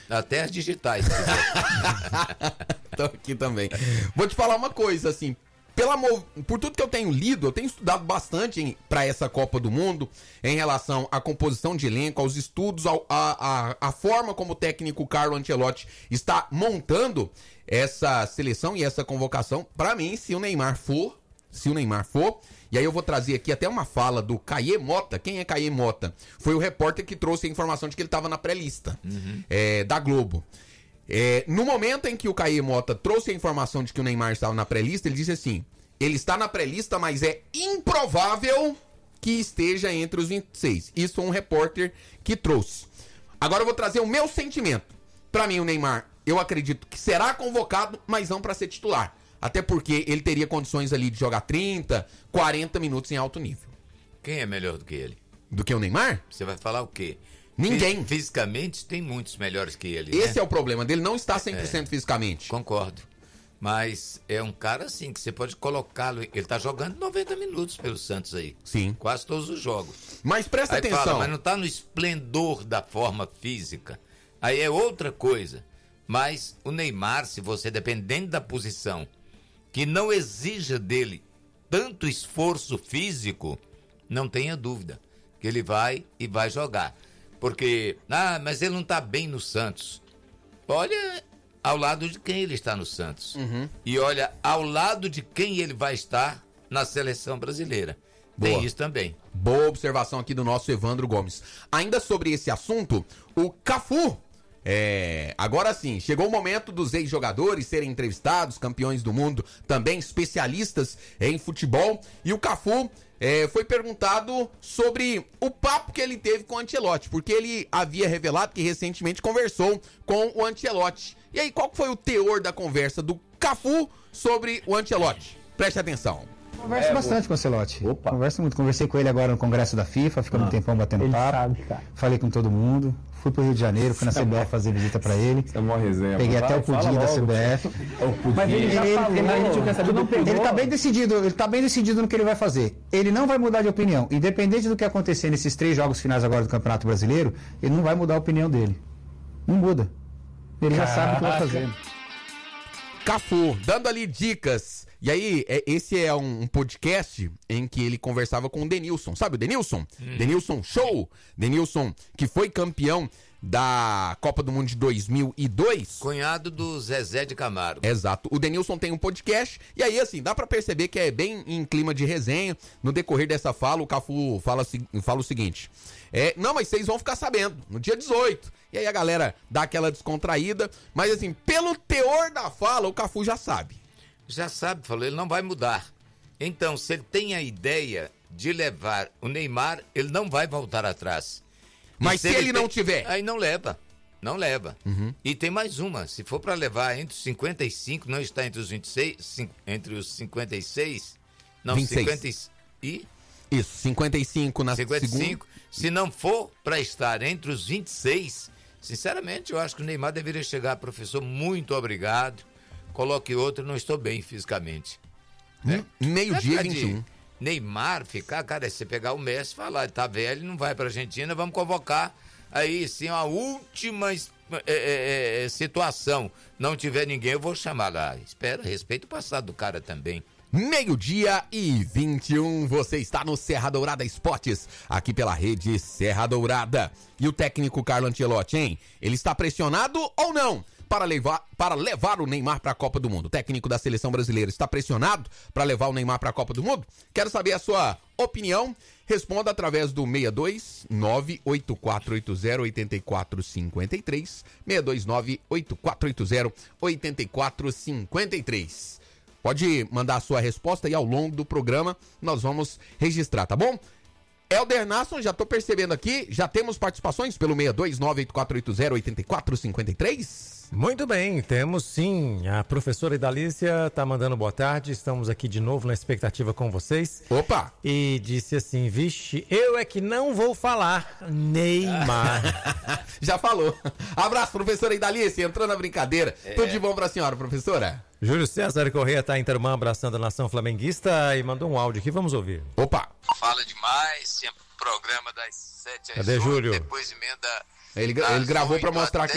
Até as digitais. Estão aqui também. Vou te falar uma coisa, assim, por tudo que eu tenho lido, eu tenho estudado bastante para essa Copa do Mundo em relação à composição de elenco, aos estudos, a forma como o técnico Carlo Ancelotti está montando essa seleção e essa convocação. Para mim, se o Neymar for, e aí eu vou trazer aqui até uma fala do Caê Mota. Quem é Caê Mota? Foi o repórter que trouxe a informação de que ele estava na pré-lista da Globo. No momento em que o Caê Mota trouxe a informação de que o Neymar estava na pré-lista, ele disse assim: ele está na pré-lista, mas é improvável que esteja entre os 26. Isso foi um repórter que trouxe. Agora eu vou trazer o meu sentimento. Para mim, o Neymar, eu acredito que será convocado, mas não para ser titular. Até porque ele teria condições ali de jogar 30, 40 minutos em alto nível. Quem é melhor do que ele? Do que o Neymar? Você vai falar o quê? Ninguém. Fisicamente tem muitos melhores que ele. Esse né? é o problema dele, não está 100% fisicamente. Concordo. Mas é um cara assim que você pode colocá-lo. Ele tá jogando 90 minutos pelo Santos aí. Sim. Quase todos os jogos. Mas presta aí atenção. Fala, mas não tá no esplendor da forma física. Aí é outra coisa. Mas o Neymar, se você, dependendo da posição, que não exija dele tanto esforço físico, não tenha dúvida que ele vai e vai jogar. Porque, mas ele não tá bem no Santos. Olha ao lado de quem ele está no Santos. E olha ao lado de quem ele vai estar na seleção brasileira. Boa. Tem isso também. Boa observação aqui do nosso Evandro Gomes. Ainda sobre esse assunto, o Cafu. Agora sim, chegou o momento dos ex-jogadores serem entrevistados, campeões do mundo, também especialistas em futebol. E o Cafu foi perguntado sobre o papo que ele teve com o Ancelotti, porque ele havia revelado que recentemente conversou com o Ancelotti. E aí, qual foi o teor da conversa do Cafu sobre o Ancelotti? Preste atenção. Converso bastante com o Ancelotti. Converso muito. Conversei com ele agora no congresso da FIFA, ficamos um tempão batendo papo. Sabe, falei com todo mundo. Fui pro Rio de Janeiro, fui na CBF fazer visita pra ele. É uma resenha. Peguei até o pudim da CBF. Mas ele já falou. Ele tá bem decidido no que ele vai fazer. Ele não vai mudar de opinião. Independente do que acontecer nesses 3 jogos finais agora do Campeonato Brasileiro, ele não vai mudar a opinião dele. Não muda. Ele já sabe o que vai fazer. Cafu, dando ali dicas. E aí, esse é um podcast em que ele conversava com o Denilson. Sabe o Denilson? Denilson Show. Denilson, que foi campeão da Copa do Mundo de 2002. Cunhado do Zezé de Camargo. Exato. O Denilson tem um podcast. E aí, assim, dá pra perceber que é bem em clima de resenha. No decorrer dessa fala, o Cafu fala o seguinte. Não, mas vocês vão ficar sabendo, no dia 18. E aí a galera dá aquela descontraída. Mas assim, pelo teor da fala, o Cafu já sabe. Já sabe, falou, ele não vai mudar. Então, se ele tem a ideia de levar o Neymar, ele não vai voltar atrás. Mas se ele não tiver? Aí não leva. Não leva. E tem mais uma. Se for para levar entre os 55, não está entre os 26, entre os 56. Não, 26. 50 e... Isso, 55 na 55. segunda. Se não for para estar entre os 26, sinceramente, eu acho que o Neymar deveria chegar, professor, muito obrigado. Coloque outro, não estou bem fisicamente. Né? Meio-dia 21. Neymar ficar, cara, se pegar o Messi e falar, ele tá velho, não vai pra Argentina, vamos convocar aí sim a última situação. Não tiver ninguém, eu vou chamar lá. Espera, respeita o passado do cara também. Meio-dia e 21, você está no Serra Dourada Esportes, aqui pela rede Serra Dourada. E o técnico Carlo Ancelotti, hein? Ele está pressionado ou não para levar o Neymar para a Copa do Mundo? O técnico da seleção brasileira está pressionado para levar o Neymar para a Copa do Mundo? Quero saber a sua opinião. Responda através do 62 98480 8453, 629 8480 8453. Pode mandar a sua resposta e ao longo do programa nós vamos registrar, tá bom? Helder Nasson, já tô percebendo aqui, já temos participações pelo 62984808453? Muito bem, temos sim. A professora Idalícia tá mandando boa tarde, estamos aqui de novo na expectativa com vocês. Opa! E disse assim, vixe, eu é que não vou falar Neymar. Já falou. Abraço, professora Idalícia, entrou na brincadeira. Tudo de bom pra senhora, professora? Júlio César Correia tá em Tarumã abraçando a nação flamenguista e mandou um áudio aqui, vamos ouvir. Opa! Fala demais, sempre programa das 7 às 8. Cadê Júlio? Depois emenda... Ele gravou pra mostrar aqui